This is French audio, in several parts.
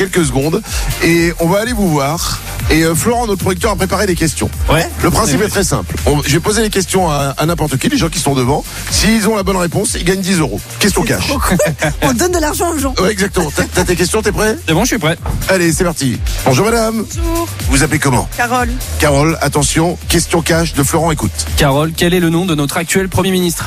quelques secondes et on va aller vous voir. Et Florent, notre producteur, a préparé des questions. Ouais. Le principe est très simple. Je vais poser les questions à n'importe qui, les gens qui sont devant. S'ils ont la bonne réponse, ils gagnent 10 €. Question cash. On donne de l'argent aux gens. Ouais, exactement. T'as tes questions, t'es prêt? C'est bon, je suis prêt. Allez, c'est parti. Bonjour madame. Bonjour. Vous appelez comment? Carole. Carole, attention, question cash de Florent, écoute. Carole, quel est le nom de notre actuel Premier ministre?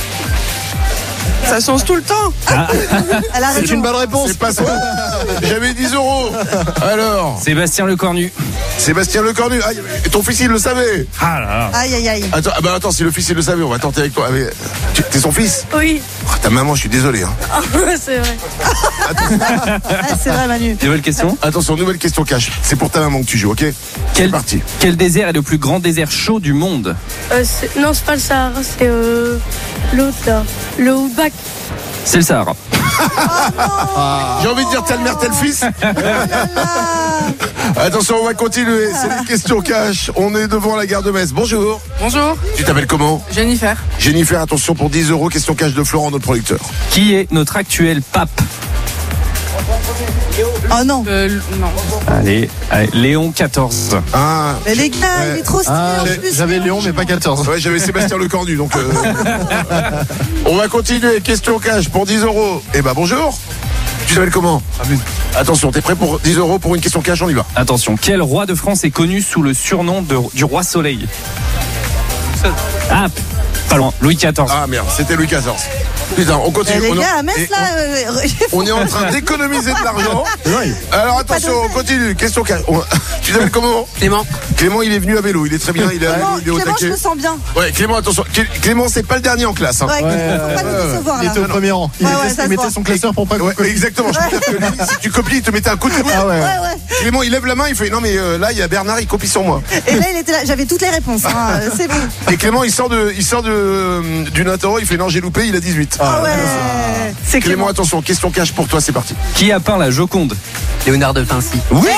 Ça change tout le temps. Elle a C'est raison. une bonne réponse. C'est pas ça. J'avais 10 €. Alors, Sébastien Lecornu. Sébastien Lecornu. Ah, et ton fils, il le savait. Ah là là. Aïe, aïe, aïe. Attends, si le fils, il le savait, on va tenter avec toi. Ah, mais, t'es son fils? Oui, Oh, ta maman, je suis désolé. Hein. c'est vrai. Ah, c'est vrai, Manu. Nouvelle question. Attention, nouvelle question cash. C'est pour ta maman que tu joues, ok? C'est parti. Quel désert est le plus grand désert chaud du monde? Non, c'est pas le Sahara, c'est l'autre là. Le Outback. C'est le Sahara. J'ai envie de dire tel mère, tel fils. Attention, on va continuer. C'est une question cash. On est devant la gare de Metz. Bonjour. Bonjour, Tu t'appelles comment? Jennifer. Jennifer, attention pour 10 €. Question cash de Florent, notre producteur. Qui est notre actuel pape? Oh non. Non. Allez, Léon XIV. Ah, Mais les gars, Ouais. il est trop stylé Ah, en plus. j'avais Léon, mais pas 14. ouais, j'avais Sébastien Lecornu, donc. On va continuer. Question cash pour 10 €. Eh ben bonjour. Tu t'appelles comment? Attention, t'es prêt pour 10 € pour une question cash? On y va. Attention, quel roi de France est connu sous le surnom du roi Soleil? Ah, pas loin, Louis XIV. Ah merde, c'était Louis XIV. Putain, on continue. Les On est- gars, à Metz, et là, on est en train d'économiser de l'argent. Alors attention, on continue. Question cash. Tu t'appelles comment? Clément. Clément, il est venu à vélo. Il est très bien. Il est à vélo, Clément, il est au Clément, je taquet. me sens bien. Ouais, Clément, attention. Clément, c'est pas le dernier en classe. Hein. Ouais, faut pas nous décevoir, Il là. était au premier rang. Il Ouais, ça se mettait voit. son classeur pour pas Ouais, qu'on exactement. Je peux dire que lui, si tu copies, il te mettait un coup de coude. Ah ouais. Ouais, ouais. Clément, il lève la main, il fait non mais là il y a Bernard, il copie sur moi. Et là, il était là. J'avais toutes les réponses. Hein. C'est bon. Et Clément, il sort d'une interro, il fait non j'ai loupé, il a 18. Ah ouais. C'est Clément, Clément. attention, question cash pour toi, c'est parti. Qui a peint la Joconde? Léonard de Vinci. 10 € 10 €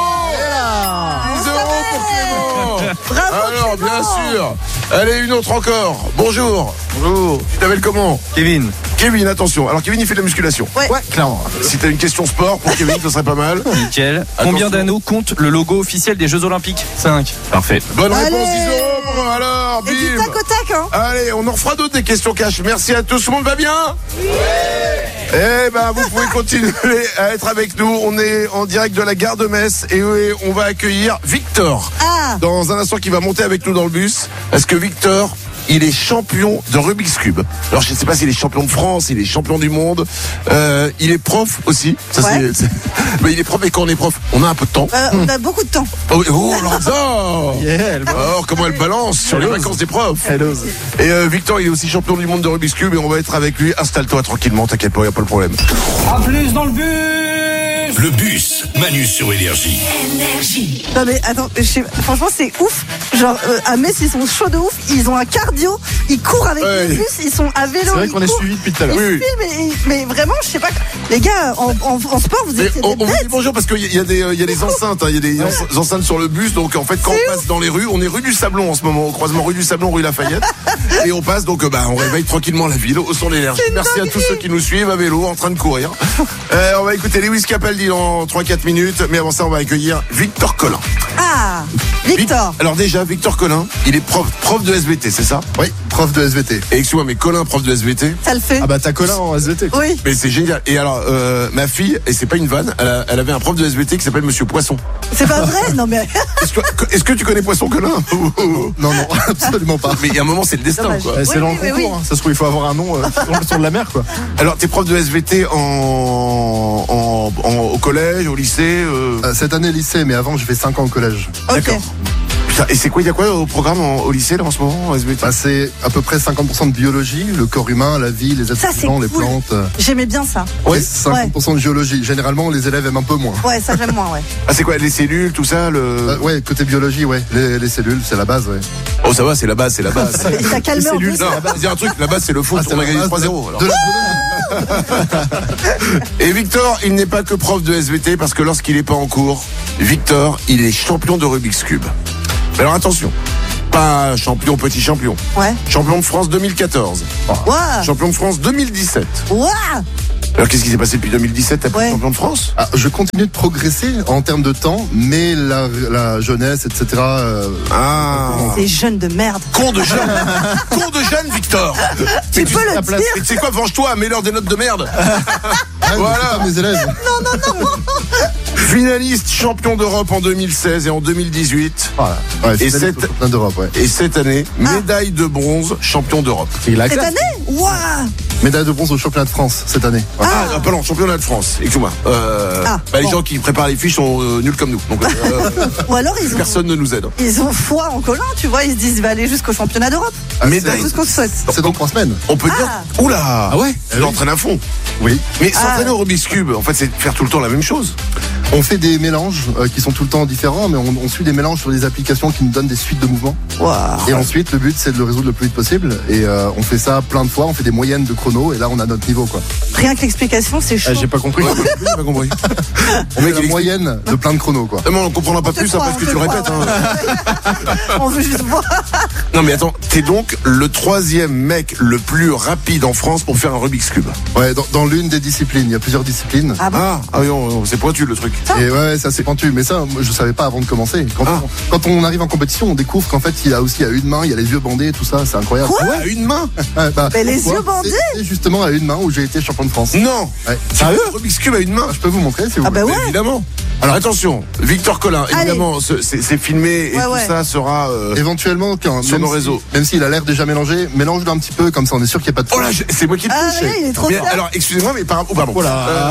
pour Clément. Bravo, Alors, Clément. bien sûr. Allez, une autre encore. Bonjour. Bonjour. Tu t'appelles comment? Kevin. Kevin, attention. Alors, Kevin, il fait de la musculation. Ouais. Clairement. Si t'as une question sport pour Kevin, ce serait pas mal. Nickel. Combien d'anneaux compte le logo officiel des Jeux Olympiques? 5. Parfait. Bonne réponse, Allez. 10 €. Alors, Et du bim. tac au tac, hein. Allez, on en refera d'autres des questions cash. Merci à tous. Tout le monde va bien? Oui. Eh ben, vous pouvez continuer à être avec nous. On est en direct de la gare de Metz et on va accueillir Victor. Ah. Dans un instant, qui va monter avec nous dans le bus. Parce que Victor, il est champion de Rubik's Cube. Alors, je ne sais pas s'il est champion de France, il est champion du monde. Il est prof aussi. Ça, Ouais. Mais il est prof, et quand on est prof, on a un peu de temps. On a beaucoup de temps. Oh, Lorenza. Elle Alors, comment elle balance sur les vacances des profs. ose. Et Victor, il est aussi champion du monde de Rubik's Cube et on va être avec lui. Installe-toi tranquillement, t'inquiète pas, il n'y a pas le problème. A plus dans le bus. Le bus, Manu sur Énergie. Non mais attends, franchement c'est ouf. Genre à Metz ils sont chauds de ouf. Ils ont un cardio. Ils courent avec Ouais. le bus. Ils sont à vélo. C'est vrai ils qu'on est courent. suivis depuis tout à l'heure. Ils Oui. filment, mais vraiment, je sais pas. Les gars, en sport, vous Mais êtes on des vous dit bêtes. bonjour parce qu'il y a des enceintes, hein, il y a des enceintes sur le bus. Donc en fait, quand on passe dans les rues, on est rue du Sablon en ce moment, au croisement rue du Sablon, rue Lafayette, et on passe donc on réveille tranquillement la ville au son de l'énergie. Merci à tous ceux qui nous suivent à vélo, en train de courir. On va écouter Lewis Capaldi dans 3-4 minutes, mais avant ça, on va accueillir Victor Collin. Ah, Victor. Alors déjà, Victor Collin, il est prof de SVT, c'est ça? Oui, prof de SVT. Et excuse-moi, mais Collin, prof de SVT? Ça le fait. Ah bah t'as Colin en SVT. quoi. Oui. Mais c'est génial. Et alors, ma fille, et c'est pas une vanne, elle avait un prof de SVT qui s'appelle Monsieur Poisson. C'est pas vrai. Non mais. Est-ce que tu connais Poisson, Collin? Non, non, absolument pas. Mais il y a un moment, c'est le destin, Dommage. quoi. C'est dans le oui, concours, oui. hein. Ça se trouve, il faut avoir un nom sur de la mer, quoi. Alors, t'es prof de SVT au collège, au lycée Cette année, lycée, mais avant, j'ai fait 5 ans au collège. Ok. D'accord. Putain, et c'est quoi, il y a quoi au programme au lycée, là, en ce moment, en SVT? Bah, c'est à peu près 50% de biologie, le corps humain, la vie, les êtres Ça, c'est vivants, les cool. plantes. J'aimais bien ça. Ouais, 50% de géologie. Généralement, les élèves aiment un peu moins. Ouais, ça j'aime moins, ouais. Ah, c'est quoi, les cellules, tout ça, Ouais, côté biologie, ouais. Les cellules, c'est la base, ouais. Oh, ça va, c'est la base, c'est la base. Il t'a calmé en plus. Non, c'est un truc, la base, c'est le foot, on a gagné 3-0. alors. De la Et Victor, il n'est pas que prof de SVT parce que lorsqu'il n'est pas en cours, Victor, il est champion de Rubik's Cube. Mais alors attention, pas champion, petit champion. Ouais. Champion de France 2014. Waouh. Champion de France 2017. Waouh. Alors qu'est-ce qui s'est passé depuis 2017? T'as pris Ouais. champion de France? Je continue de progresser en termes de temps, mais la jeunesse, etc. Ces jeunes de merde. Con de jeune, con de jeune, Victor. Tu peux le dire. Et tu sais quoi, venge-toi, mets-leur des notes de merde. Voilà, Voilà. mes élèves. Finaliste champion d'Europe en 2016 et en 2018. Voilà. Ouais, Et finaliste au championnat d'Europe, ouais. Et cette année, médaille de bronze, champion d'Europe. Cette année? Waouh. Médaille de bronze au championnat de France cette année. Ouais. Pardon, championnat de France. Excuse-moi. Les bon. gens qui préparent les fiches sont nuls comme nous. Donc, Ou alors personne ne nous aide. ils ont foi en Colin, tu vois, ils se disent, va aller jusqu'au championnat d'Europe. Médaille. C'est tout ce qu'on se souhaite. C'est dans 3 semaines. On peut dire. Oula. Ah ouais. Elle entraîne à fond. Oui. Mais s'entraîner au Rubik's Cube, en fait, c'est faire tout le temps la même chose. On fait des mélanges qui sont tout le temps différents, mais on suit des mélanges sur des applications qui nous donnent des suites de mouvements. Waouh. Et ensuite, le but, c'est de le résoudre le plus vite possible. Et on fait ça plein de fois, on fait des moyennes de chrono, et là, on a notre niveau, quoi. Rien que l'explication, c'est chaud. J'ai pas compris. J'ai pas compris. On met la moyenne de plein de chronos, quoi. On comprendra pas On te plus croit, après ce que on tu te le répètes. croit. On veut juste voir. Non mais attends, t'es donc le 3e mec le plus rapide en France pour faire un Rubik's Cube. Ouais, dans l'une des disciplines, il y a plusieurs disciplines. Ah bon? Ah oui, c'est pointu le truc. Et ouais, ça c'est pointu, mais ça, moi, je savais pas avant de commencer. Quand on arrive en compétition, on découvre qu'en fait, il y a aussi à une main, il y a les yeux bandés, tout ça, c'est incroyable. Quoi? À une main? Ouais, Mais les pourquoi yeux bandés? C'est justement à une main où j'ai été champion de France. Non. Ouais. Sérieux? Rubik's Cube à une main? Je peux vous montrer si vous Ah bah voulez. ouais. Évidemment. Alors attention, Victor Collin, Allez. évidemment, c'est filmé et Ouais, tout ouais. ça sera. Éventuellement, Sur nos réseaux. Même s'il a l'air déjà mélangé, mélange-le un petit peu, comme ça on est sûr qu'il n'y a pas de Oh là, c'est moi qui le Ah, touche. mais il est trop Mais fort. alors, excusez-moi, mais pardon. Oh,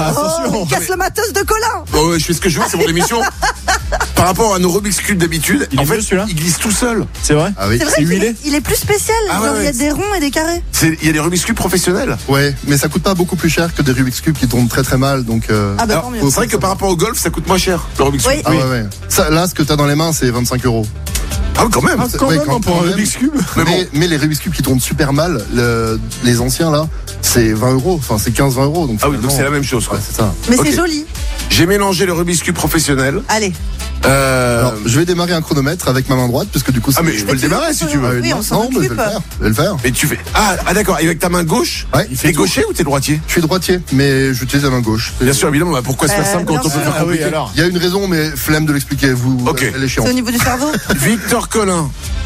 il casse le matos de Colin. Ouais, je fais ce que je veux, c'est mon émission. Par rapport à nos Rubik's Cube d'habitude, Il en est fait, mieux, celui-là il glisse tout seul. C'est vrai? Ah oui. C'est vrai C'est qu'il huilé est, il est plus spécial. Ah ouais, Genre, il y a ouais. des ronds et des carrés. Il y a des Rubik's Cube professionnels. Ouais, mais ça coûte pas beaucoup plus cher que des Rubik's Cube qui tournent très très mal, donc. Ah bah Alors, tant mieux. c'est vrai que par rapport au golf, ça coûte moins cher, le Rubik's Oui. Cube. Ah ouais. Ça, là, ce que t'as dans les mains, c'est 25 €. Ah, quand même. Ouais, quand même. Cube. Mais bon. Mais les Rubik's Cube qui tournent super mal, les anciens là, c'est 20 €. Enfin, c'est 15-20 €. Donc Ah oui, donc finalement, c'est la même chose, quoi. Ouais, c'est ça. Mais Ok. c'est joli. J'ai mélangé le Rubik's Cube professionnel. Allez. Alors, je vais démarrer un chronomètre avec ma main droite, puisque du coup, Ah, mais je peux le démarrer si tu veux. Oui, on s'en non, mais je vais occupe. le faire. Je vais le faire. Mais tu fais. Ah d'accord, et avec ta main gauche. Ouais. T'es gaucher ou t'es droitier? Je suis droitier, mais j'utilise la main gauche. Bien sûr, évidemment, bah, pourquoi se faire simple quand bien on peut sûr. faire compliqué? alors. Il y a une raison, mais flemme de l'expliquer. Vous, Ok. elle est chiante. C'est au niveau du cerveau. Victor Collin,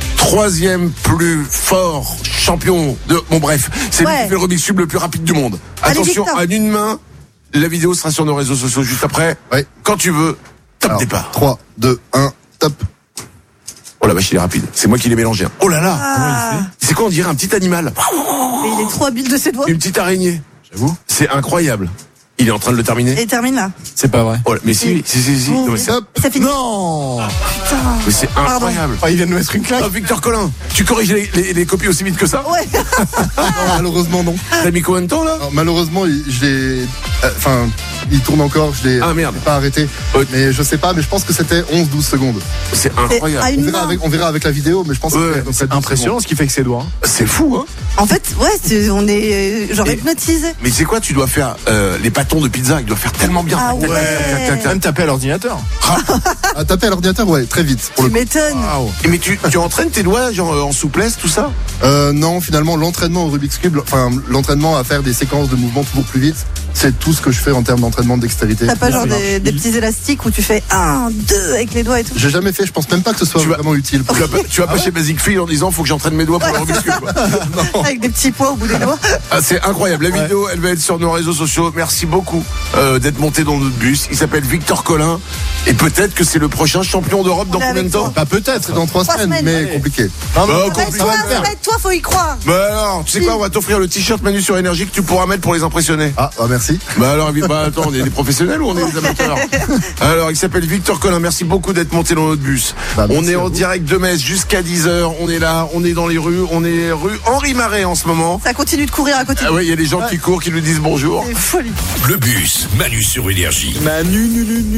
3e plus fort champion de. Bon bref, c'est lui Ouais. qui fait le Rubik's Cube le plus rapide du monde. Allez, Attention, Victor. à une main, la vidéo sera sur nos réseaux sociaux juste après. Ouais. Quand tu veux, top Alors, départ. 3, 2, 1, top. Oh la vache, il est rapide. C'est moi qui l'ai mélangé. Oh là là. Ah. C'est quoi, on dirait un petit animal? Et il est trop habile de ses doigts. Une petite araignée. J'avoue. C'est incroyable. Il est en train de le terminer. Et termine là. C'est pas vrai. Oh là, mais si. Non, mais c'est Hop. Ça finit. Non! Putain. mais c'est incroyable. Oh, il vient de nous mettre une claque. Oh, Victor Collin, tu corriges les copies aussi vite que ça? Ouais. Non, malheureusement, non. T'as mis combien de temps là? Alors, malheureusement, je l'ai. Enfin, il tourne encore. Je l'ai Ah, merde. pas arrêté. Ok. Mais je sais pas, mais je pense que c'était 11-12 secondes. C'est C'est à incroyable. une main. On verra avec la vidéo, mais je pense que Ouais, c'était à peu près 12 Impressionnant ce qu'il fait avec ses doigts. hein. C'est fou, hein? En fait, ouais, on est genre Et- hypnotisé. Mais c'est quoi, tu dois faire les bâtons de pizza, ils doivent faire tellement bien. Ah Tac, tac, ouais. tac, tac, tac. Même taper à l'ordinateur. secondes. À taper à l'ordinateur, ouais, très vite. Pour Tu le coup. m'étonnes. Et mais tu entraînes tes doigts genre en souplesse, tout ça? Non, finalement, l'entraînement au Rubik's Cube, enfin, l'entraînement à faire des séquences de mouvements toujours plus vite, c'est tout ce que je fais en termes d'entraînement de dextérité. T'as pas genre des petits élastiques où tu fais 1, 2 avec les doigts et tout. J'ai jamais fait, je pense même pas que ce soit Tu vas- vraiment utile. Tu vas pas chez Basic Fit en disant faut que j'entraîne mes doigts pour le Rubik's Cube, quoi. Avec des petits pois au bout des doigts. Ah, c'est incroyable. La vidéo, elle va être sur nos réseaux sociaux. Merci beaucoup d'être monté dans notre bus. Il s'appelle Victor Collin. Et peut-être que c'est le prochain champion d'Europe dans On est combien de avec temps? toi. Pas peut-être, dans 3 3 semaines, semaines. mais compliqué. Arrête-toi, arrête-toi, faut y croire. Bah alors, tu sais quoi, on va t'offrir le t-shirt Manu sur Énergie que tu pourras mettre pour les impressionner. Ah, merci. Bah alors, attends, on est des professionnels ou on est des amateurs? Alors, il s'appelle Victor Collin. Merci beaucoup d'être monté dans notre bus. Bah, merci on est à en vous. direct de Metz jusqu'à 10h. On est là, on est dans les rues. On est rue Henri Marais en ce moment. Ça continue de courir à côté de Ah nous. oui, il y a des gens qui courent, qui nous disent bonjour. C'est folie. Le bus, Manu sur Énergie. Manu,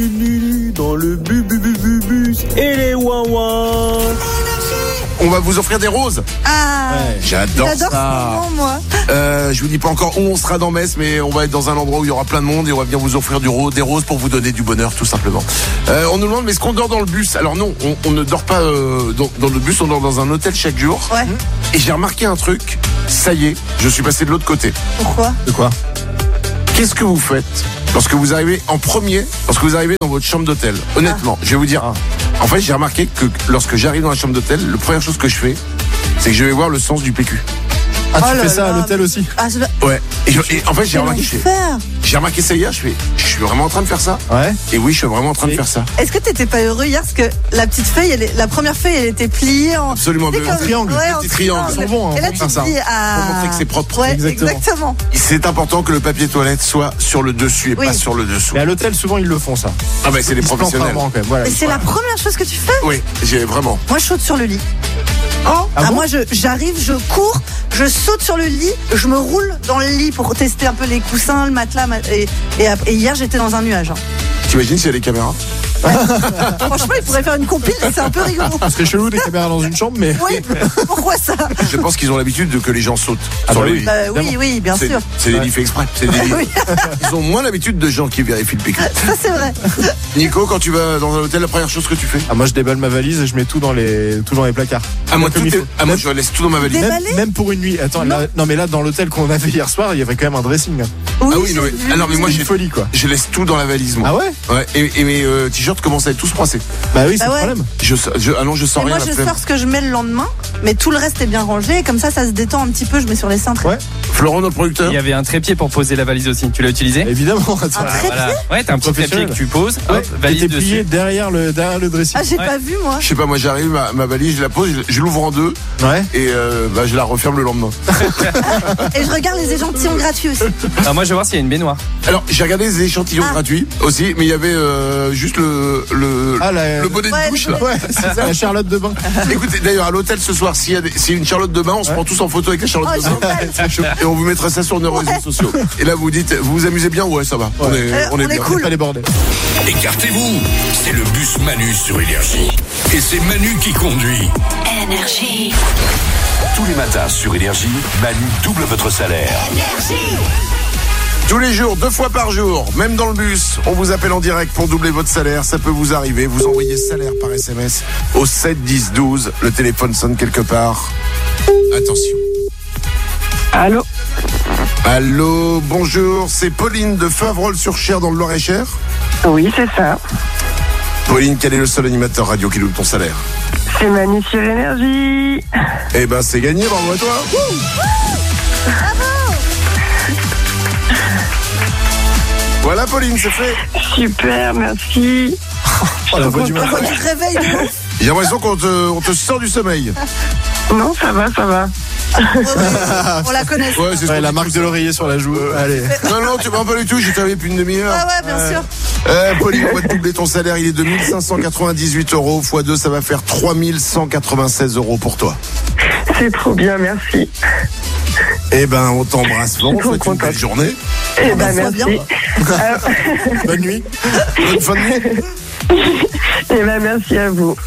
dans le bus, et les ouin-ouin. On va vous offrir des roses. Ah, J'adore j'adore ce ça. moment, moi. Je vous dis pas encore où on sera dans Metz, mais on va être dans un endroit où il y aura plein de monde et on va bien vous offrir des roses pour vous donner du bonheur, tout simplement. On nous demande, mais est-ce qu'on dort dans le bus? Alors non, on ne dort pas dans le bus, on dort dans un hôtel chaque jour. Ouais. Et j'ai remarqué un truc, ça y est, je suis passé de l'autre côté. Pourquoi? De quoi? Qu'est-ce que vous faites lorsque vous arrivez dans votre chambre d'hôtel? Honnêtement, je vais vous dire. En fait, j'ai remarqué que lorsque j'arrive dans la chambre d'hôtel, la première chose que je fais, c'est que je vais voir le sens du PQ. Ah, tu fais ça à l'hôtel aussi? Ouais. Et en fait, j'ai remarqué ça hier. Je suis vraiment en train de faire ça. Ouais. Et oui, je suis vraiment en train de faire ça. Est-ce que t'étais pas heureux hier parce que la petite feuille, la première feuille, elle était pliée en Absolument bleu. triangle. Ouais, Les petits triangles. Ils sont bons, hein, Et là, pour tu faire te ça. dis Pour montrer que c'est propre. Ouais, Exactement. exactement. C'est important que le papier toilette soit sur le dessus et Oui. pas sur le dessous. Mais à l'hôtel, souvent, ils le font, ça. Ah bah c'est des Ils se plantent professionnels. rarement, quand même. Voilà. Et c'est la première chose que tu fais? Oui, j'ai vraiment. Moi, je saute sur le lit. bon Moi, j'arrive, je cours, je saute sur le lit, je me roule dans le lit pour tester un peu les coussins, le matelas. Et hier, j'étais dans un nuage. T'imagines s'il y a des caméras? Franchement, il pourrait faire une compile, c'est un peu rigolo. Ce serait chelou des caméras dans une chambre, mais. Oui, pourquoi ça? Je pense qu'ils ont l'habitude que les gens sautent sur les lits. Oui, bien sûr. C'est des lits faits exprès. C'est des lits. Oui. Ils ont moins l'habitude de gens qui vérifient le PQ. Ça, c'est vrai. Nico, quand tu vas dans un hôtel, la première chose que tu fais? Ah, moi, je déballe ma valise et je mets tout dans les placards. Moi, Comme il faut. moi, je laisse tout dans ma valise. Déballer Même pour une nuit. Attends, non, mais là, dans l'hôtel qu'on avait hier soir, il y avait quand même un dressing. Ah oui, non, mais moi, C'est une folie, quoi. je laisse tout dans la valise, moi. Ah ouais? Ouais, et mes t-shirts commencent à être tous froissés. Bah oui, c'est Bah le ouais. problème. Je sens Et rien. moi, la je flemme. sors ce que je mets le lendemain, mais tout le reste est bien rangé. Et comme ça se détend un petit peu. Je mets sur les cintres. Ouais. Florent, notre producteur. Il y avait un trépied pour poser la valise aussi. Tu l'as utilisé? Évidemment. Un trépied. Voilà. Ouais, t'as un petit trépied Professionnel. que tu poses, Ouais, hop, valise était plié dessus. derrière le dressing. Ah, j'ai Ouais. pas vu, moi. Je sais pas, moi j'arrive, ma valise, je la pose, je l'ouvre en deux Ouais. et je la referme le lendemain. Et je regarde les échantillons gratuits aussi. Ah, moi, je vais voir s'il y a une baignoire. Alors j'ai regardé les échantillons gratuits aussi, mais il y avait juste le bonnet Ouais, de douche le là. bonnet. Ouais, c'est ça, la Charlotte de bain. Écoutez, d'ailleurs à l'hôtel ce soir, s'il y a une Charlotte de bain, on se prend tous en photo avec la Charlotte Oh, de bain et on vous mettra ça sur nos réseaux sociaux. Et là vous dites, vous vous amusez bien? Ouais, ça va. On est bien. cool. Pas les bordels. Écartez-vous, c'est le bus Manu sur Énergie. Et c'est Manu qui conduit. Énergie. Tous les matins sur Énergie, Manu double votre salaire. Tous les jours, 2 fois par jour, même dans le bus, on vous appelle en direct pour doubler votre salaire. Ça peut vous arriver. Vous envoyez salaire par SMS au 7 10 12. Le téléphone sonne quelque part. Attention. Allô? Allô, bonjour. C'est Pauline de Favrolles-sur-Cher dans le Loir-et-Cher. Oui, c'est ça. Pauline, quel est le seul animateur radio qui double ton salaire? C'est Manu sur Énergie. Eh ben, c'est gagné. Bravo à toi. Voilà, Pauline, c'est fait. Super, merci. Oh, la voix du matin. Tu te réveilles de ouf. J'ai l'impression on te sort du sommeil. Non, ça va, ça va. On la connaît. Ouais, c'est ce Ouais, qu'on la dit marque tous. de l'oreiller sur la joue. Allez. Non, tu m'en pas du tout. J'ai travaillé depuis une demi-heure. Ah ouais, bien sûr. Pauline, on va te doubler ton salaire. Il est de 1598 euros. X 2, ça va faire 3196 euros pour toi. C'est trop bien, merci. Eh ben, on t'embrasse fort. On te Trop souhaite une belle contente. journée. Eh bah, ben, sois bien. merci. Bonne nuit. Bonne fin de nuit. Eh ben, merci à vous.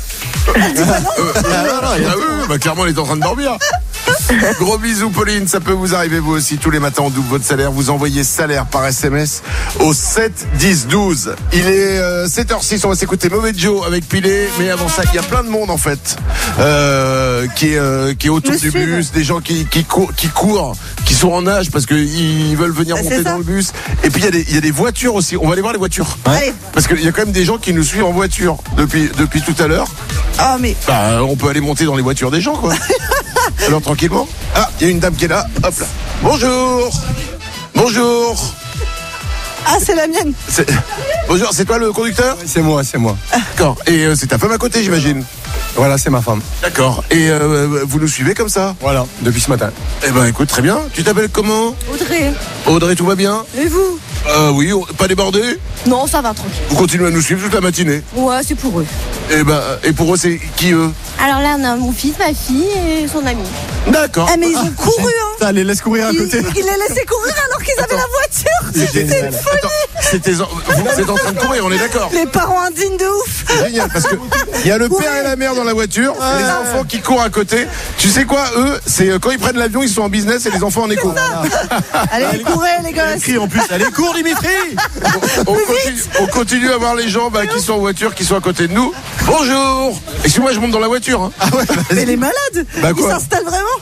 Ah oui, bah clairement, il est en train de dormir. Gros bisous, Pauline. Ça peut vous arriver, vous aussi. Tous les matins, on double votre salaire. Vous envoyez salaire par SMS au 7 10 12. Il est 7h06. On va s'écouter Mauvais Joe avec Pilé. Mais avant ça, il y a plein de monde, en fait, qui est autour Me du suivre. bus. Des gens qui courent, qui sont en nage parce qu'ils veulent venir Ah, c'est monter ça. dans le bus. Et puis, il y a des voitures aussi. On va aller voir les voitures. Allez. Parce qu'il y a quand même des gens qui nous suivent en voiture depuis tout à l'heure. Ah, mais. Bah, on peut aller monter dans les voitures des gens, quoi. Alors, tranquillement. Ah, il y a une dame qui est là. Hop là. Bonjour. Bonjour. Ah, c'est la mienne. Bonjour, c'est toi le conducteur? C'est moi. D'accord. Et c'est ta femme à côté, j'imagine? Voilà, c'est ma femme. D'accord. Et vous nous suivez comme ça? Voilà, depuis ce matin. Eh ben, écoute, très bien. Tu t'appelles comment? Audrey. Audrey, tout va bien? Et vous? Oui, pas débordé? Non, ça va, tranquille. Vous continuez à nous suivre toute la matinée? Ouais, c'est pour eux. Eh ben, et pour eux, c'est qui, eux? Alors là, on a mon fils, ma fille et son ami. D'accord. Ah, mais ils ont couru, hein. Putain, les laisse courir à Ils côté. les laissaient courir alors qu'ils avaient la voiture. C'est génial. Attends, vous êtes en train de courir, on est d'accord? Les parents indignes de ouf. C'est génial parce que il y a le père et la mère dans la voiture, et les enfants qui courent à côté. Tu sais quoi, eux, c'est quand ils prennent l'avion, ils sont en business et les enfants en écho. Allez, courez, les gosses. Crie en plus. Allez, cours, Dimitri. On continue à voir les gens qui sont en voiture, qui sont à côté de nous. Bonjour. Excuse-moi, je monte dans la voiture. Hein. Mais les malades. Bah, Ils quoi? s'installent vraiment.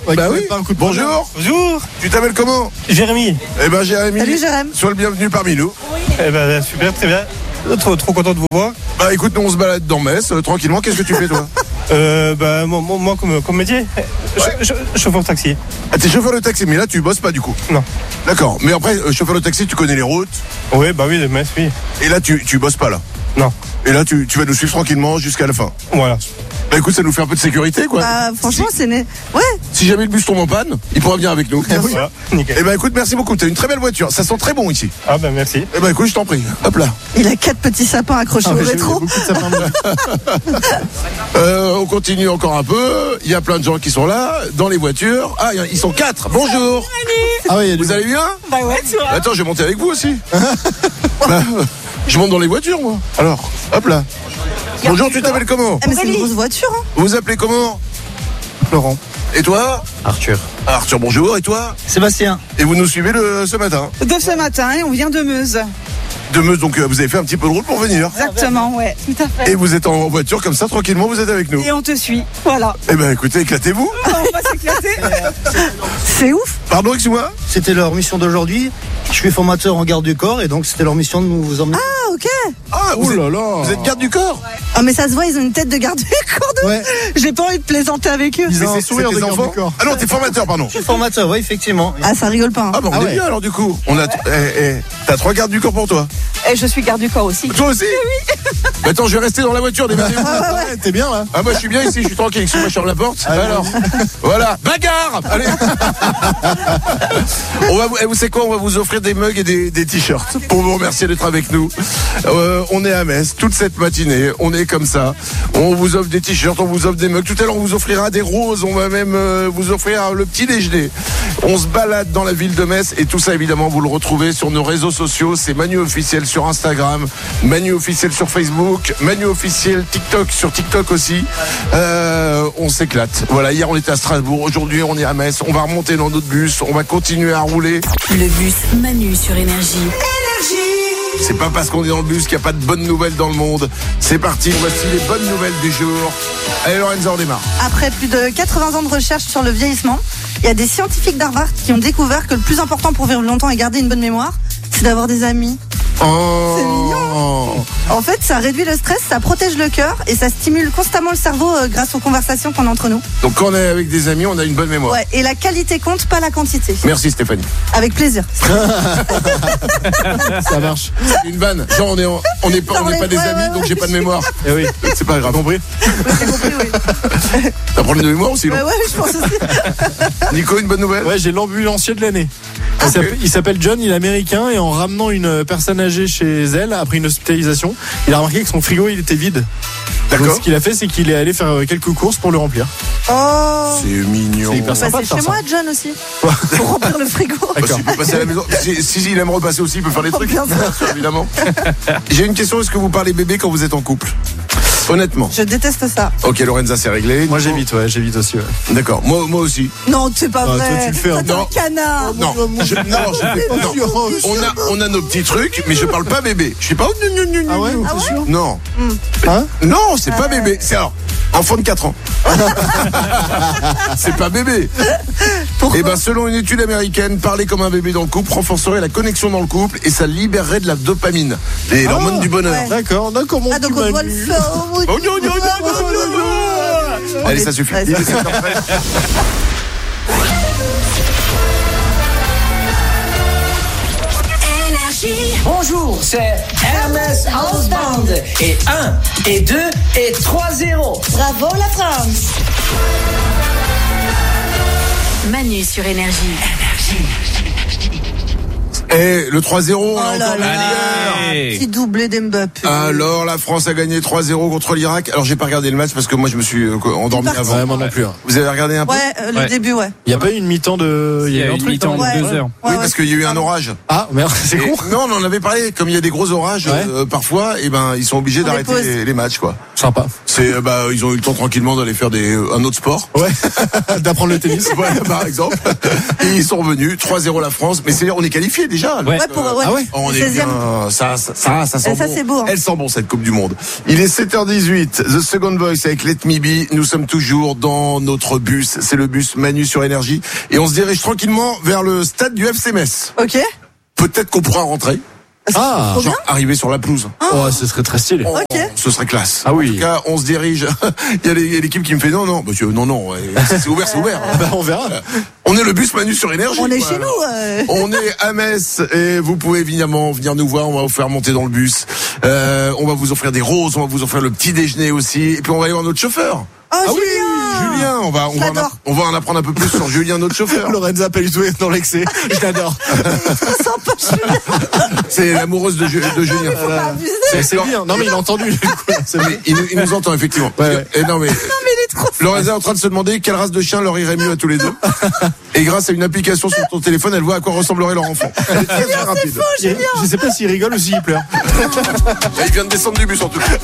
Bah oui. Pas un coup de Bonjour. Bonjour, Tu t'appelles comment? Jérémy. Eh ben Jérémy. Salut Jérém. Sois le bienvenu parmi nous. Eh ben, super, très bien. Trop content de vous voir. Bah écoute, nous on se balade dans Metz, tranquillement. Qu'est-ce que tu fais toi? Moi, comme métier, chauffeur de taxi. Ah, t'es chauffeur de taxi, mais là tu bosses pas du coup. Non. D'accord. Mais après, chauffeur de taxi, tu connais les routes. Oui, bah oui, de Metz, oui. Et là tu bosses pas là. Non. Et là tu vas nous suivre tranquillement jusqu'à la fin. Voilà. Bah écoute, ça nous fait un peu de sécurité quoi. Bah, franchement, c'est né. Ouais. Si jamais le bus tombe en panne, il pourra venir avec nous. Voilà, nickel. Eh ben écoute, merci beaucoup. T'as une très belle voiture. Ça sent très bon ici. Ah ben merci. Eh ben écoute, je t'en prie. Hop là. Il a 4 petits sapins accrochés au rétro. Beaucoup de sapins de On continue encore un peu. Il y a plein de gens qui sont là dans les voitures. Ah, ils sont 4. Bonjour. Ah ouais, il y a du Vous allez bien? Bah ouais, tu vois. Attends, je vais monter avec vous aussi. Bah, je monte dans les voitures, moi. Alors, hop là. Bonjour, tu t'appelles comment? Ah, mais c'est une grosse voiture, hein. Vous vous appelez comment? Laurent. Et toi? Arthur. Arthur, bonjour. Et toi? Sébastien. Et vous nous suivez ce matin? De ce matin, et on vient de Meuse. De Meuse, donc vous avez fait un petit peu de route pour venir. Exactement, ouais, tout à fait. Et vous êtes en voiture comme ça, tranquillement, vous êtes avec nous. Et on te suit, voilà. Eh ben écoutez, éclatez-vous. On va s'éclater. C'est ouf. Pardon, excuse-moi. C'était leur mission d'aujourd'hui. Je suis formateur en garde du corps et donc c'était leur mission de nous emmener. Ah, ok. Ah, Oh là là. vous êtes garde du corps? Ah, mais ça se voit, ils ont une tête de garde du corps de. Ouais. J'ai pas envie de plaisanter avec eux. Ils ont un C'est sourire tes de garde enfants? du corps. Ah non, t'es formateur, pardon. Je suis formateur, oui, effectivement. Ah, ça rigole pas, hein. Ah bah on est bien alors du coup. On a t'as 3 gardes du corps pour toi. Et je suis garde du corps aussi. Toi aussi? Oui. Attends, je vais rester dans la voiture, démerdez-vous. Ouais, t'es bien là. Ah moi je suis bien ici, je suis tranquille, si moi je ferme la porte. Alors, voilà, bagarre. Allez. Vous savez quoi, on va vous offrir des mugs et des t-shirts pour vous remercier d'être avec nous. On est à Metz toute cette matinée, on est comme ça. On vous offre des t-shirts, on vous offre des mugs. Tout à l'heure on vous offrira des roses, on va même vous offrir le petit déjeuner. On se balade dans la ville de Metz et tout ça évidemment vous le retrouvez sur nos réseaux sociaux. C'est Manu officiel sur Instagram, Manu officiel sur Facebook, Manu officiel sur TikTok aussi. On s'éclate. Voilà, hier on était à Strasbourg, aujourd'hui on est à Metz. On va remonter dans notre bus, on va continuer à rouler. Le bus Manu sur Énergie. C'est pas parce qu'on est dans le bus qu'il n'y a pas de bonnes nouvelles dans le monde. C'est parti, voici les bonnes nouvelles du jour. Allez Lorenza, on démarre. Après plus de 80 ans de recherche sur le vieillissement, il y a des scientifiques d'Harvard qui ont découvert que le plus important pour vivre longtemps et garder une bonne mémoire, c'est d'avoir des amis. Oh. C'est mignon. En fait, ça réduit le stress, ça protège le cœur et ça stimule constamment le cerveau grâce aux conversations qu'on a entre nous. Donc quand on est avec des amis, on a une bonne mémoire. Ouais, et la qualité compte, pas la quantité. Merci Stéphanie. Avec plaisir. Ça marche. Une vanne. Genre on n'est pas des amis, donc j'ai pas de mémoire. Eh oui. C'est pas grave. Compris. J'ai compris, oui. T'as un problème de mémoire aussi, non? Ouais, je pense aussi. Nico, une bonne nouvelle? Ouais, j'ai l'ambulancier de l'année. Il s'appelle John, il est américain et en ramenant une personne âgée chez elle après une hospitalisation, il a remarqué que son frigo il était vide. D'accord. Donc, ce qu'il a fait, c'est qu'il est allé faire quelques courses pour le remplir. Oh. C'est mignon. C'est hyper sympa Bah, de c'est faire chez ça. moi, John aussi. Pour remplir le frigo. Bah, s'il peut passer à la maison. Si il aime repasser aussi, il peut faire des trucs. Bien sûr. Évidemment. J'ai une question, est-ce que vous parlez bébé quand vous êtes en couple? Honnêtement. Je déteste ça. Ok, Lorenza, c'est réglé. Moi j'évite aussi. Ouais. D'accord. Moi aussi. Non, c'est pas Ah, vrai. toi, tu le fais, hein. Toi, t'es un Non. canard. Non, je fais non. On a nos petits trucs, mais je parle pas bébé. Je suis pas. Ah ouais, Ah c'est sûr. Non. Hein? Non, c'est pas bébé. C'est alors enfant de 4 ans. C'est pas bébé. Pourquoi? Eh ben, selon une étude américaine, parler comme un bébé dans le couple renforcerait la connexion dans le couple et ça libérerait de la dopamine, l'hormone du bonheur. ouais. D'accord, mon Ah, donc petit on doit le Manu. faire. Oh, non. Allez, ça suffit. Ouais, Il est ça 7h13. Bonjour, c'est Hermès House Band. Et 1, et 2, et 3-0. Bravo la France. Manu sur Énergie. Et le 3-0, on Oh l'a là encore là. Allez. Petit doublé d'Mbappé. Alors, la France a gagné 3-0 contre l'Irak. Alors, j'ai pas regardé le match parce que moi, je me suis endormi avant. Ouais, moi non plus. Hein. Vous avez regardé un peu? Ouais, le Ouais. début, ouais. Il n'y a pas eu une mi-temps de. Il y a eu un une truc, mi-temps non de Ouais. 2 heures. Oui, Ouais, parce qu'il y a eu un orage. Ah, merde, c'est Et- con. Non, on en avait parlé. Comme il y a des gros orages, Ouais. parfois, et ben, ils sont obligés On les d'arrêter pose. les matchs, quoi. Sympa. C'est, ils ont eu le temps tranquillement d'aller faire un autre sport. Ouais. D'apprendre le tennis. Voilà, par exemple. Et ils sont revenus. 3-0 la France. Mais c'est-à-dire, on est qualifié déjà. déjà. Ouais. Ah ouais. On est 16e. bien. Ça sent Ça, bon. c'est beau, hein. Elle sent bon cette Coupe du Monde. Il est 7h18. The Second Voice avec Let Me Be. Nous sommes toujours dans notre bus. C'est le bus Manu sur Énergie. Et on se dirige tranquillement vers le stade du FC Metz. Ok. Peut-être qu'on pourra rentrer. Ah, Trop bien. Genre arriver sur la pelouse. oh, ce serait très stylé. Oh, Ok. ce serait classe. Ah oui. En tout cas, on se dirige. Il y a l'équipe qui me fait non, monsieur, non. C'est ouvert, c'est ouvert. Bah, on verra. On est le bus Manu sur Énergie. On est quoi. chez nous. On est à Metz et vous pouvez évidemment venir nous voir. On va vous faire monter dans le bus. On va vous offrir des roses. On va vous offrir le petit déjeuner aussi. Et puis on va aller voir notre chauffeur. Oh, Ah oui, Julien. Julien. On va en apprendre un peu plus sur Julien, notre chauffeur. Lorenza Pellitou est dans l'excès. Je l'adore. Sympa, Julien. C'est l'amoureuse de Julien. Faut pas abuser. C'est bien. Non, mais il a entendu. Mais il nous entend effectivement. Ouais. Et non mais Non, mais il est trop Lorenza est en train de se demander quelle race de chien leur irait mieux à tous les deux. Et grâce à une application sur ton téléphone, elle voit à quoi ressemblerait leur enfant. Elle est très, très rapide. Je sais pas s'il rigole ou s'il pleure. Et il vient de descendre du bus en tout cas.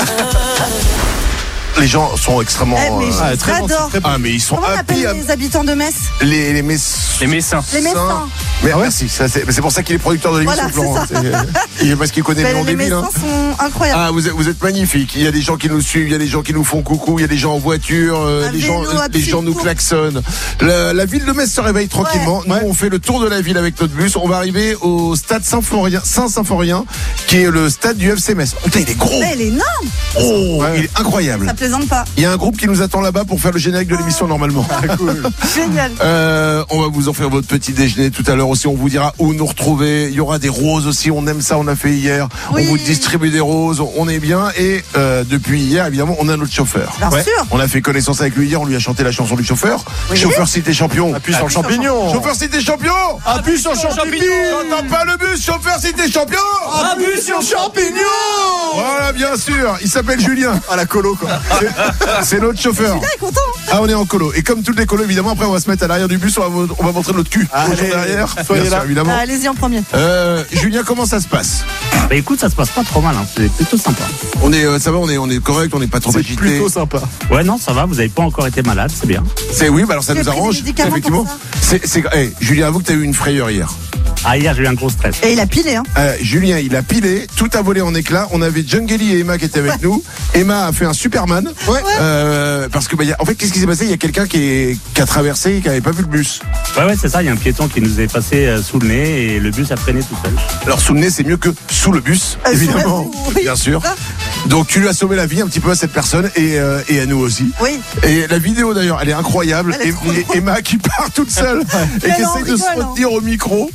Les gens sont extrêmement. Mais très bon, j'adore. c'est très bon. Ah mais ils sont Comment on happy. appelle les habitants de Metz? Les Les Messins. Les Messins. Mais merci. C'est pour ça qu'il est producteur de l'émission, Voilà, Florent. C'est parce qu'il connaît le nom Les des villes. Messins sont incroyables. Ah, vous êtes magnifiques. Il y a des gens qui nous suivent, il y a des gens qui nous font coucou, il y a des gens en voiture, les gens nous klaxonnent. La ville de Metz se réveille tranquillement. Nous, on fait le tour de la ville avec notre bus. On va arriver au stade Saint-Symphorien, qui est le stade du FC Metz. Putain, il est gros. Mais il est énorme. Oh, il est incroyable. Ça plaisante pas. Il y a un groupe qui nous attend là-bas pour faire le générique de l'émission normalement. Génial. On va vous offrir votre petit déjeuner tout à l'heure aussi. On vous dira où nous retrouver. Il y aura des roses aussi. On aime ça. On a fait hier. Oui. On vous distribue des roses. On est bien. Et depuis hier, évidemment, on a notre chauffeur. Bien sûr. On a fait connaissance avec lui hier. On lui a chanté la chanson du chauffeur. Oui. Chauffeur cité champion. Appuie sur le champignon. Chauffeur cité champion. Appuie sur le champignon. J'entends pas le bus. Chauffeur cité champion. Appuie sur le champignon. Voilà, bien sûr. Il s'appelle Julien. À la colo, quoi. C'est notre chauffeur. Julien est content. Ah, on est en colo. Et comme toutes les colos, évidemment, après, on va se mettre à l'arrière du bus, on va montrer notre cul. Allez, derrière. soyez Bien là. sûr, évidemment. Allez-y en premier. Julien, comment ça se passe? Bah écoute, ça se passe pas trop mal, hein. C'est plutôt sympa. On est, ça va, on est correct, on n'est pas trop C'est agité. plutôt sympa. Ouais, non, ça va, vous avez pas encore été malade, c'est bien. Oui, bah alors ça J'ai nous pris des arrange. médicaments Effectivement. pour Julien, avoue que t'as eu une frayeur hier. Ah, hier, j'ai eu un gros stress. Et il a pilé, hein. Julien, il a pilé, tout a volé en éclats. On avait Jungeli et Emma qui étaient avec nous. Emma a fait un Superman. Parce que, en fait, qu'est-ce qui s'est passé? Il y a quelqu'un qui a traversé et qui n'avait pas vu le bus. Ouais, c'est ça, il y a un piéton qui nous est passé sous le nez et le bus a freiné tout seul. Alors, sous le nez, c'est mieux que sous le bus, évidemment. Oui, bien sûr. Donc, tu lui as sauvé la vie un petit peu à cette personne et à nous aussi. Oui. Et la vidéo, d'ailleurs, elle est incroyable. Elle est trop drôle. Emma qui part toute seule et qui essaie de se retenir au micro.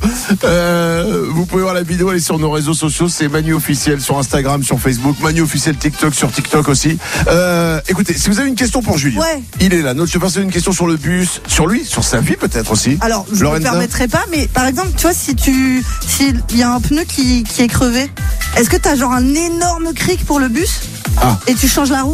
Vous pouvez voir la vidéo, elle est sur nos réseaux sociaux. C'est Manu Officiel sur Instagram, sur Facebook. Manu Officiel TikTok, sur TikTok aussi. Écoutez, si vous avez une question pour Julien, il est là. Notre chauffeur, c'est une question sur le bus, sur lui, sur sa vie peut-être aussi. Alors, je ne me permettrai pas, mais par exemple, tu vois, s'il y a un pneu qui est crevé, est-ce que tu as genre un énorme cric pour le bus et tu changes la roue?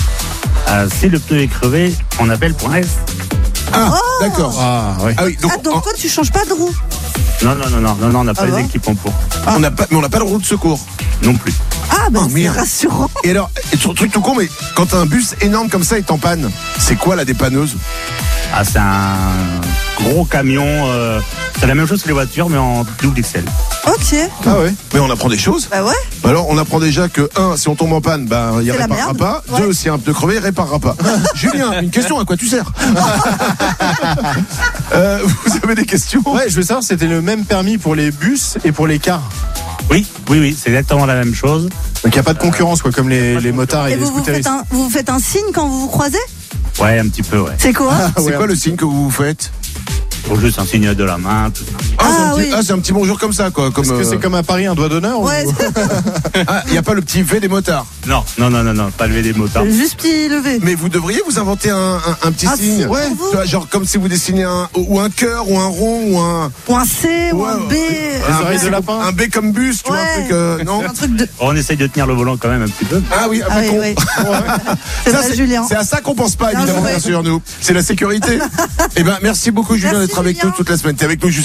Si le pneu est crevé, on appelle point S. Ah, d'accord. Ah, oui. Ah oui, donc toi, tu changes pas de roue? Non, on n'a pas les équipements pour. On n'a pas de roue de secours. Non plus. Ah, bah, c'est merde. rassurant. Et alors, truc tout con, mais quand un bus énorme comme ça est en panne, c'est quoi la dépanneuse? Ah, c'est un gros camion. C'est la même chose que les voitures, mais en double XL. Ok. Ah ouais. Mais on apprend des choses. Bah ouais. Alors, on apprend déjà que, si on tombe en panne, il C'est la réparera merde. pas. Ouais. 2, si un pneu crevé, il réparera pas. Julien, une question, à quoi tu sers? Vous avez des questions? Ouais, je veux savoir, c'était le même permis pour les bus et pour les cars. Oui, c'est exactement la même chose. Donc il n'y a pas de concurrence, quoi, comme les motards et Et les scooteristes. vous faites un signe quand vous vous croisez? Ouais, un petit peu, ouais. C'est quoi? C'est quoi le signe que vous faites? Faut juste un signe de la main, tout ça. C'est un petit bonjour comme ça, quoi. Est-ce que c'est comme à Paris, un doigt d'honneur? Ouais, il n'y a pas le petit V des motards? Non, pas lever des motards. juste petit levé. Mais vous devriez vous inventer un petit signe. signe Ouais. pour vous. Tu vois, genre comme si vous dessinez un cœur ou un rond ou un. Ou un C, ou un B. Les oreilles de lapin. Un B comme bus, tu vois, un truc. Non. Un truc de. On essaye de tenir le volant quand même un petit peu. Ah oui, Ah oui, con. oui. C'est Ça, vrai, Julien. C'est à ça qu'on pense pas, Bien évidemment, joué. bien sûr, nous. C'est la sécurité. Eh ben, merci beaucoup, Julien, Merci, d'être avec Julien. nous toute la semaine. T'es avec nous jusqu'à Paris, hein.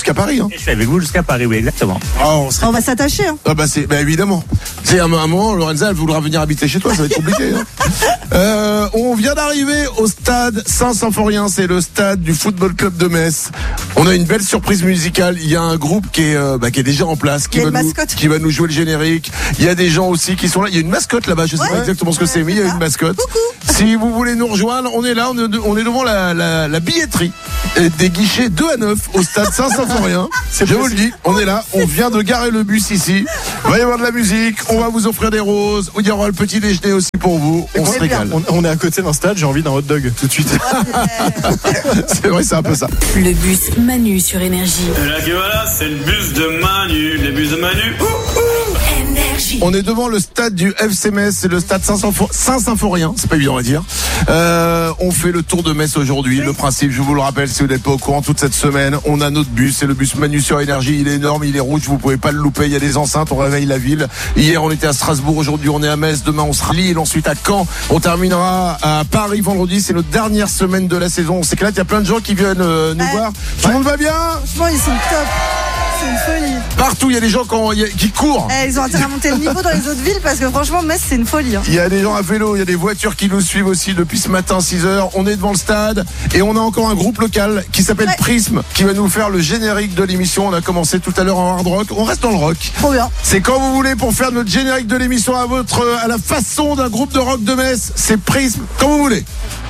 Et je suis avec vous jusqu'à Paris, oui, exactement. Oh, On va s'attacher. Hein. Ah bah évidemment. C'est un moment, Lorenza, elle voudra venir habiter chez toi, ça va être compliqué. Hein. On vient d'arriver au stade Saint-Symphorien, c'est le stade du Football Club de Metz. On a une belle surprise musicale. Il y a un groupe qui est déjà en place, qui va nous jouer le générique. Il y a des gens aussi qui sont là. Il y a une mascotte là-bas, je sais pas exactement ce que c'est, mais il y a une mascotte. Coucou. Si vous voulez nous rejoindre, on est là, on est devant la billetterie des guichets 2 à 9 au stade Saint-Symphorien. Je vous le dis, on est là, on vient de garer le bus ici. Il va y avoir de la musique, on va vous offrir des roses, il y aura le petit déjeuner aussi pour vous. On se régale. On est à côté d'un stade, j'ai envie d'un hot dog tout de suite. C'est vrai, c'est un peu ça. Le bus Manu sur Énergie. Et là que voilà, c'est le bus de Manu, les bus de Manu. Énergie. On est devant le stade du FC Metz, c'est le stade Saint-Symphorien, c'est pas évident à dire. On fait le tour de Metz aujourd'hui. Le principe, je vous le rappelle, si vous n'êtes pas au courant, toute cette semaine, on a notre bus, c'est le bus Manu sur Énergie. Il est énorme, il est rouge, vous pouvez pas le louper. Il y a des enceintes, on réveille la ville. Hier, on était à Strasbourg, aujourd'hui, on est à Metz. Demain, on sera à Lille, ensuite à Caen. On terminera à Paris vendredi. C'est notre dernière semaine de la saison. On s'éclate, il y a plein de gens qui viennent nous voir. Tout le monde va bien? Franchement, ils sont top. C'est une folie. Partout, il y a des gens qui courent. Ils ont intérêt à monter le niveau dans les autres villes parce que franchement, Metz, c'est une folie. Hein. Il y a des gens à vélo, il y a des voitures qui nous suivent aussi depuis ce matin 6h. On est devant le stade et on a encore un groupe local qui s'appelle Prism qui va nous faire le générique de l'émission. On a commencé tout à l'heure en hard rock. On reste dans le rock. Trop bien. C'est quand vous voulez pour faire notre générique de l'émission à la façon d'un groupe de rock de Metz. C'est Prism, quand vous voulez.